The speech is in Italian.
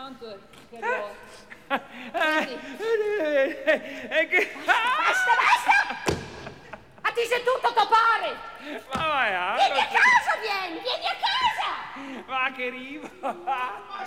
Tanto che arrivo. Basta! Ma ti sei tutto topare! Ma vai, Vieni a casa, vieni a casa! Ma che arrivo!